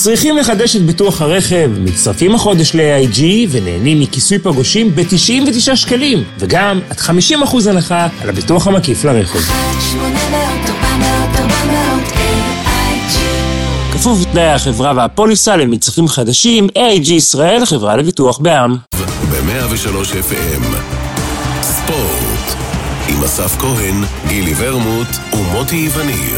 צריכים לחדש את ביטוח הרכב, מצטרפים החודש ל-AIG ונהנים מכיסוי פגושים ב-99 שקלים, וגם עד 50% הנחה על הביטוח המקיף לרכב. 1-800-400-400 AIG. כפוף לתנאי החברה והפוליסה למצטרפים חדשים, AIG ישראל, חברה לביטוח בע"מ. ב-103 FM ספורט עם אסף כהן, גילי ורמוט ומוטי וניר.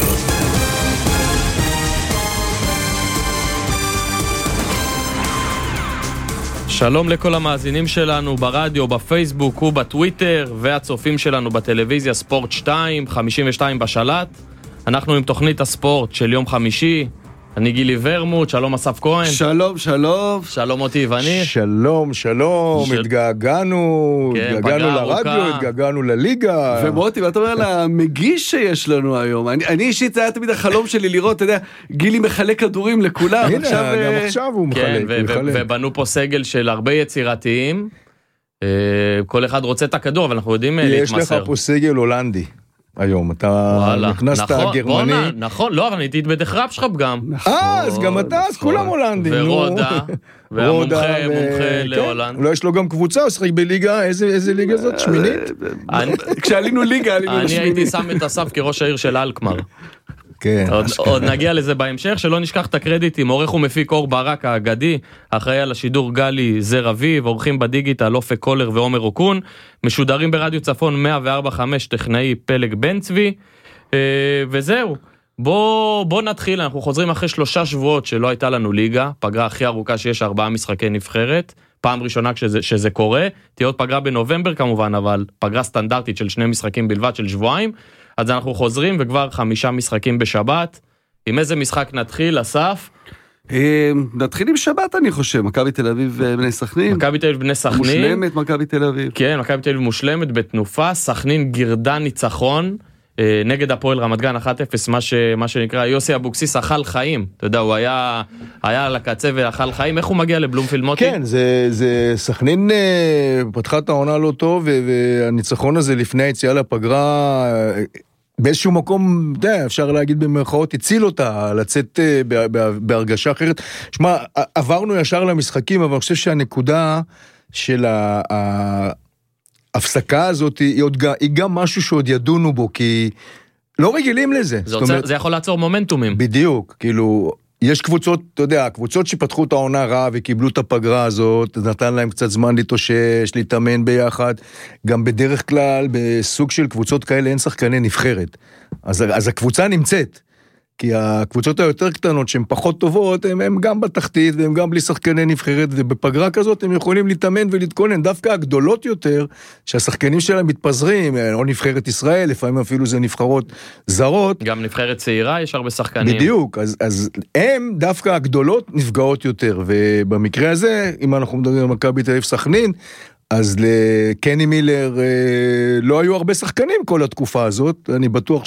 שלום לכל המאזינים שלנו ברדיו, בפייסבוק ובטוויטר, והצופים שלנו בטלוויזיה ספורט 2, 52 בשלט. אנחנו עם תוכנית הספורט של יום חמישי. אני גילי ורמוט, שלום אסף כהן. שלום, שלום. שלום מוטי וניר. שלום, שלום. התגעגענו, התגעגענו לרדיו, התגעגענו לליגה. ומוטי, ואתה אומר לה, מגיש שיש לנו היום. אני אישית, זה היה תמיד החלום שלי לראות, אתה יודע, גילי מחלק כדורים לכולם. הנה, גם עכשיו הוא מחלק. ובנו פה סגל של הרבה יצירתיים. כל אחד רוצה את הכדור, אבל אנחנו יודעים להתמסר. יש לך פה סגל הולנדי. היום, אתה נכנסת הגרמני. נכון, לא, אבל אני הייתי בדחרב שלך גם. אז גם אתה, אז כולם הולנדים. ורודה, והמומחה להולנד. אולי יש לו גם קבוצה, הוא שחק בליגה, איזה ליגה זאת? שמינית? כשעלינו ליגה, עלינו לשמינית. אני הייתי שם את אסף כראש העיר של אלקמר. עוד נגיע לזה בהמשך, שלא נשכח את הקרדיטים. עורך ומפיק אור ברק האגדי, אחראי על השידור גלי זר אביב, עורכים בדיגיטל אופק קולר ועומר אוקון, משודרים ברדיו צפון 104.5 טכנאי פלג בן צבי, וזהו. בוא נתחיל, אנחנו חוזרים אחרי 3 שבועות שלא הייתה לנו ליגה, פגרה הכי ארוכה שיש 4 משחקי נבחרת, פעם ראשונה שזה קורה, תהיה עוד פגרה בנובמבר כמובן, אבל פגרה סטנדרטית של 2 משחקים בלבד של שבועיים, אז אנחנו חוזרים וכבר 5 משחקים בשבת. עם איזה משחק נתחיל, אסף? נתחיל עם שבת אני חושב, מכבי תל אביב בני סכנין. מכבי תל אביב בני סכנין. מושלמת מכבי תל אביב. כן, מכבי תל אביב מושלמת בתנופה, סכנין גירדה ניצחון, נגד הפועל רמת גן 1-0, מה שנקרא, יוסי אבוקסיס אכל חיים. אתה יודע, הוא היה על הקצה ואכל חיים. איך הוא מגיע לבלומפילד מוטי? כן, זה סכנין פתחה את העונה לא טוב, והניצחון הזה לפני היציאה לפגרה, באיזשהו מקום, אפשר להגיד במרכאות, הציל אותה, לצאת בהרגשה אחרת. שמה, עברנו ישר למשחקים, אבל אני חושב שהנקודה של ההפסקה הזאת, היא גם משהו שעוד ידונו בו, כי לא רגילים לזה. זה יכול לעצור מומנטומים. בדיוק, כאילו, יש קבוצות, אתה יודע, הקבוצות שפתחו את העונה רע וקיבלו את הפגרה הזאת, נתן להם קצת זמן להתאושש, להתאמן ביחד, גם בדרך כלל, בסוג של קבוצות כאלה אין שחקני נבחרת. אז הקבוצה נמצאת, כי הקבוצות היותר קטנות שהן פחות טובות, הן גם בתחתית, והן גם בלי שחקני נבחרת, ובפגרה כזאת הם יכולים להתאמן ולהתכונן, דווקא הגדולות יותר, שהשחקנים שלהם מתפזרים, או נבחרת ישראל, לפעמים אפילו זה נבחרות זרות. גם נבחרת צעירה, יש הרבה שחקנים. בדיוק, אז הם דווקא הגדולות נפגעות יותר, ובמקרה הזה, אם אנחנו מדברים על מכבי תל אביב סכנין, אז לקני מילר לא היו הרבה שחקנים כל התקופה הזאת, אני בטוח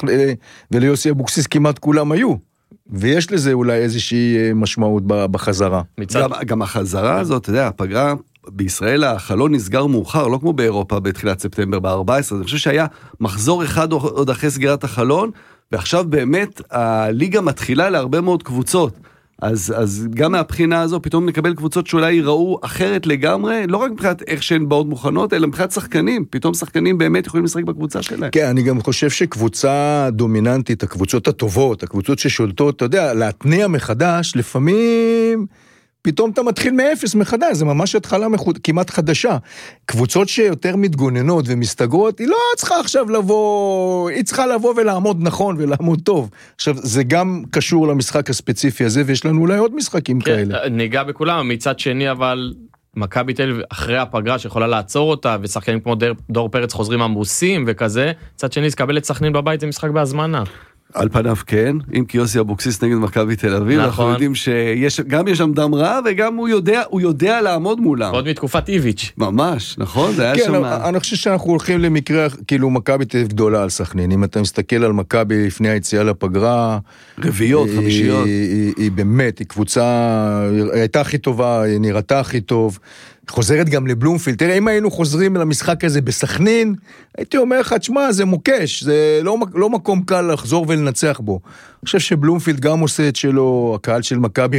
וליוסי אבוקסיס כמעט כולם היו, ויש לזה אולי איזושהי משמעות בחזרה. גם החזרה הזאת, אתה יודע, הפגרה בישראל החלון נסגר מאוחר, לא כמו באירופה בתחילת ספטמבר ב-14, אני חושב שהיה מחזור אחד עוד אחרי סגירת החלון, ועכשיו באמת הליגה מתחילה להרבה מאוד קבוצות, אז גם מהבחינה הזו פתאום נקבל קבוצות שאולי ייראו אחרת לגמרי, לא רק מבחינת איך שהן באות מוכנות, אלא מבחינת שחקנים, פתאום שחקנים באמת יכולים לשחק בקבוצה שלהם. כן, אני גם חושב שקבוצה דומיננטית, הקבוצות הטובות, הקבוצות ששולטות, אתה יודע, להתניע מחדש, לפעמים פתאום אתה מתחיל מאפס מחדש, זה ממש התחלה כמעט חדשה. קבוצות שיותר מתגוננות ומסתגרות, היא לא צריכה עכשיו לבוא, היא צריכה לבוא ולעמוד נכון ולעמוד טוב. עכשיו, זה גם קשור למשחק הספציפי הזה, ויש לנו אולי עוד משחקים כאלה. ניגע בכולם, מצד שני, אבל מכבי תל אביב אחרי הפגרה שיכולה לעצור אותה, ושחקנים כמו דור פרץ חוזרים עמוסים וכזה, מצד שני, לקבל את סכנין בבית זה משחק בהזמנה. על פניו כן, אם כי יוסי אבוקסיס נגד מכבי תל אביב, אנחנו יודעים שגם יש שם דם רע, וגם הוא יודע לעמוד מולם. עוד מתקופת איביץ'. ממש, נכון? זה היה שם... כן, אני חושב שאנחנו הולכים למקרה, כאילו מכבי תל אביב גדולה על סכנין, אם אתה מסתכל על מכבי לפני היציאה לפגרה... רביעיות, חמישיות. היא באמת, היא קבוצה, הייתה הכי טובה, היא נראתה הכי טוב, חוזרת גם לבלומפילד. תראה, אם היינו חוזרים למשחק הזה בסכנין, הייתי אומר לך, תשמע, זה מוקש, זה לא מקום קל לחזור ולנצח בו. אני חושב שבלומפילד גם עושה את שלו, הקהל של מכבי